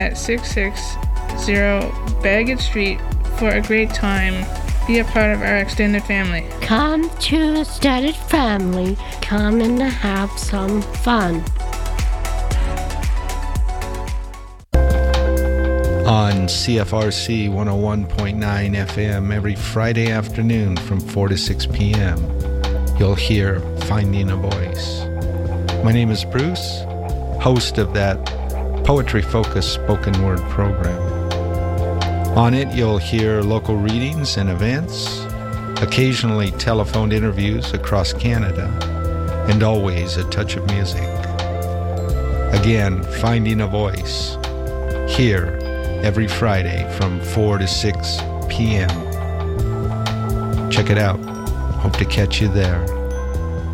at 660 Baggett Street for a great time. Be a part of our extended family. Come to extended family. Come and have some fun. On CFRC 101.9 FM every Friday afternoon from 4 to 6 p.m., you'll hear Finding a Voice. My name is Bruce, host of that poetry-focused spoken word program. On it, you'll hear local readings and events, occasionally telephoned interviews across Canada, and always a touch of music. Again, Finding a Voice, here every Friday from 4 to 6 p.m. Check it out. Hope to catch you there.